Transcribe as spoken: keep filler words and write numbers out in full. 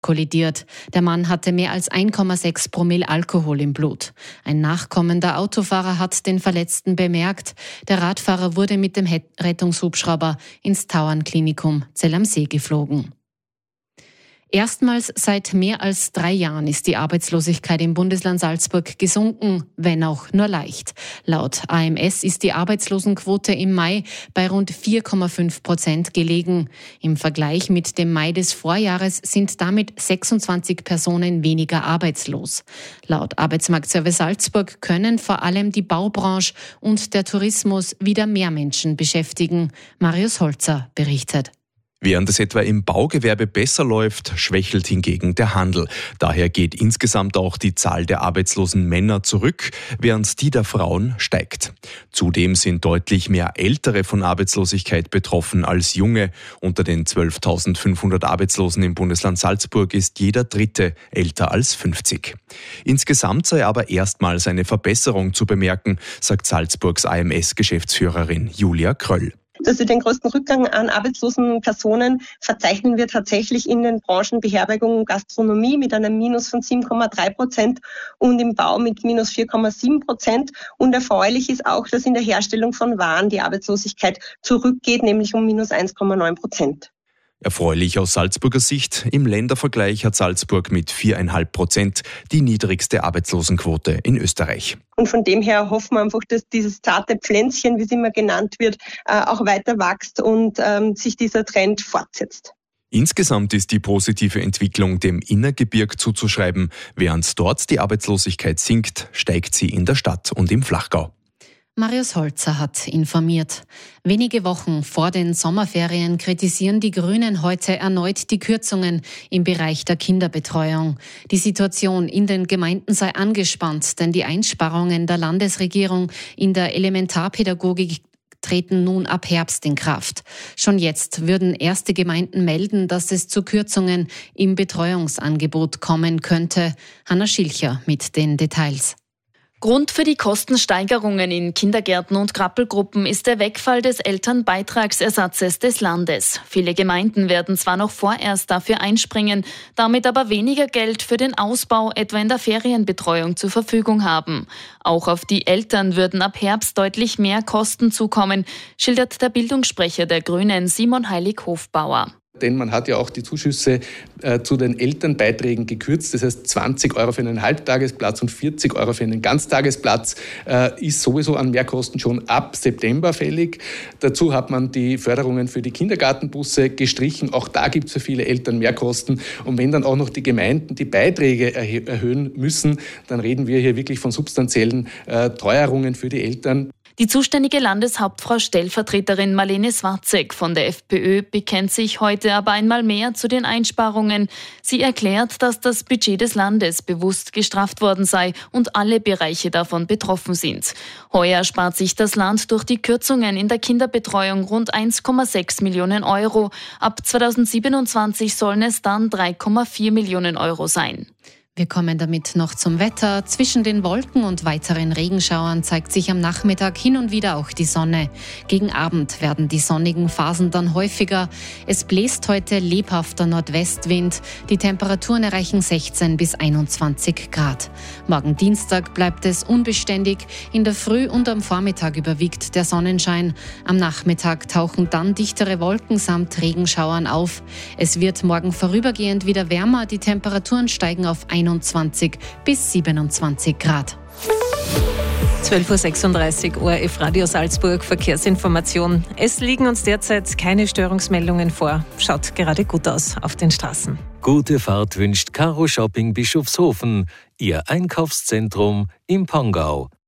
kollidiert. Der Mann hatte mehr als eins Komma sechs Promille Alkohol im Blut. Ein nachkommender Autofahrer hat den Verletzten bemerkt. Der Radfahrer wurde mit dem Rettungshubschrauber ins Tauernklinikum Zell am See geflogen. Erstmals seit mehr als drei Jahren ist die Arbeitslosigkeit im Bundesland Salzburg gesunken, wenn auch nur leicht. Laut A M S ist die Arbeitslosenquote im Mai bei rund vier Komma fünf Prozent gelegen. Im Vergleich mit dem Mai des Vorjahres sind damit sechsundzwanzig Personen weniger arbeitslos. Laut Arbeitsmarktservice Salzburg können vor allem die Baubranche und der Tourismus wieder mehr Menschen beschäftigen. Marius Holzer berichtet. Während es etwa im Baugewerbe besser läuft, schwächelt hingegen der Handel. Daher geht insgesamt auch die Zahl der arbeitslosen Männer zurück, während die der Frauen steigt. Zudem sind deutlich mehr Ältere von Arbeitslosigkeit betroffen als Junge. Unter den zwölftausendfünfhundert Arbeitslosen im Bundesland Salzburg ist jeder Dritte älter als fünfzig. Insgesamt sei aber erstmals eine Verbesserung zu bemerken, sagt Salzburgs A M S-Geschäftsführerin Julia Kröll. Also den größten Rückgang an arbeitslosen Personen verzeichnen wir tatsächlich in den Branchen Beherbergung und Gastronomie mit einem Minus von sieben Komma drei Prozent und im Bau mit minus vier Komma sieben Prozent. Und erfreulich ist auch, dass in der Herstellung von Waren die Arbeitslosigkeit zurückgeht, nämlich um minus eins Komma neun Prozent. Erfreulich aus Salzburger Sicht. Im Ländervergleich hat Salzburg mit vier Komma fünf Prozent die niedrigste Arbeitslosenquote in Österreich. Und von dem her hoffen wir einfach, dass dieses zarte Pflänzchen, wie es immer genannt wird, auch weiter wächst und ähm, sich dieser Trend fortsetzt. Insgesamt ist die positive Entwicklung dem Innergebirg zuzuschreiben. Während dort die Arbeitslosigkeit sinkt, steigt sie in der Stadt und im Flachgau. Marius Holzer hat informiert. Wenige Wochen vor den Sommerferien kritisieren die Grünen heute erneut die Kürzungen im Bereich der Kinderbetreuung. Die Situation in den Gemeinden sei angespannt, denn die Einsparungen der Landesregierung in der Elementarpädagogik treten nun ab Herbst in Kraft. Schon jetzt würden erste Gemeinden melden, dass es zu Kürzungen im Betreuungsangebot kommen könnte. Hanna Schilcher mit den Details. Grund für die Kostensteigerungen in Kindergärten und Krabbelgruppen ist der Wegfall des Elternbeitragsersatzes des Landes. Viele Gemeinden werden zwar noch vorerst dafür einspringen, damit aber weniger Geld für den Ausbau etwa in der Ferienbetreuung zur Verfügung haben. Auch auf die Eltern würden ab Herbst deutlich mehr Kosten zukommen, schildert der Bildungssprecher der Grünen Simon Heilig-Hofbauer. Denn man hat ja auch die Zuschüsse äh, zu den Elternbeiträgen gekürzt. Das heißt, zwanzig Euro für einen Halbtagesplatz und vierzig Euro für einen Ganztagesplatz äh, ist sowieso an Mehrkosten schon ab September fällig. Dazu hat man die Förderungen für die Kindergartenbusse gestrichen. Auch da gibt es für viele Eltern Mehrkosten. Und wenn dann auch noch die Gemeinden die Beiträge erhe- erhöhen müssen, dann reden wir hier wirklich von substanziellen äh, Teuerungen für die Eltern. Die zuständige Landeshauptfrau Stellvertreterin Marlene Swarzek von der FPÖ bekennt sich heute aber einmal mehr zu den Einsparungen. Sie erklärt, dass das Budget des Landes bewusst gestrafft worden sei und alle Bereiche davon betroffen sind. Heuer spart sich das Land durch die Kürzungen in der Kinderbetreuung rund eins Komma sechs Millionen Euro. Ab zweitausendsiebenundzwanzig sollen es dann drei Komma vier Millionen Euro sein. Wir kommen damit noch zum Wetter. Zwischen den Wolken und weiteren Regenschauern zeigt sich am Nachmittag hin und wieder auch die Sonne. Gegen Abend werden die sonnigen Phasen dann häufiger. Es bläst heute lebhafter Nordwestwind. Die Temperaturen erreichen sechzehn bis einundzwanzig Grad. Morgen Dienstag bleibt es unbeständig. In der Früh und am Vormittag überwiegt der Sonnenschein. Am Nachmittag tauchen dann dichtere Wolken samt Regenschauern auf. Es wird morgen vorübergehend wieder wärmer. Die Temperaturen steigen auf einundzwanzig bis siebenundzwanzig Grad. zwölf Uhr sechsunddreißig, O R F Radio Salzburg, Verkehrsinformation. Es liegen uns derzeit keine Störungsmeldungen vor. Schaut gerade gut aus auf den Straßen. Gute Fahrt wünscht Caro Shopping Bischofshofen, Ihr Einkaufszentrum im Pongau.